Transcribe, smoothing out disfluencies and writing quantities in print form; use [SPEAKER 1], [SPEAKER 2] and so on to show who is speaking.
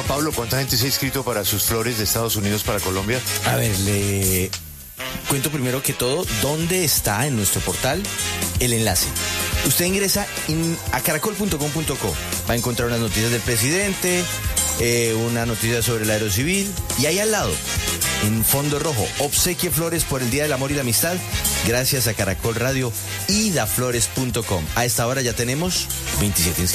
[SPEAKER 1] Juan Pablo, ¿cuánta gente se ha inscrito para sus flores de Estados Unidos para Colombia?
[SPEAKER 2] A ver, le cuento primero que todo dónde está en nuestro portal el enlace. Usted ingresa a caracol.com.co, va a encontrar unas noticias del presidente, una noticia sobre el aerocivil, y ahí al lado, en fondo rojo, obsequie flores por el Día del Amor y la Amistad, gracias a Caracol Radio y daflores.com. A esta hora ya tenemos 27 inscritos.